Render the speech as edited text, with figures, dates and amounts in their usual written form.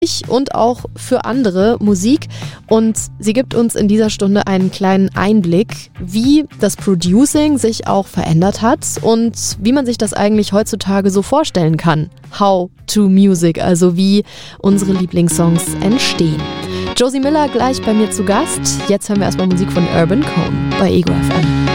und auch für andere Musik. Und sie gibt uns in dieser Stunde einen kleinen Einblick, wie das Producing sich auch verändert hat und wie man sich das eigentlich heutzutage so vorstellen kann. How to Music, also wie unsere Lieblingssongs entstehen. Josie Miller gleich bei mir zu Gast. Jetzt hören wir erstmal Musik von Urban Cone bei Ego FM.